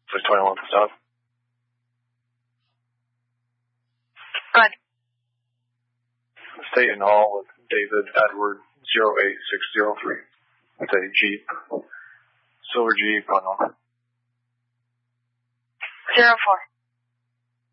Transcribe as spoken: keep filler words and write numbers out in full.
six twenty-one to stop. Go ahead. State and Hall with David Edward zero eight six zero three. That's a Jeep. Silver Jeep, unknown. Zero four.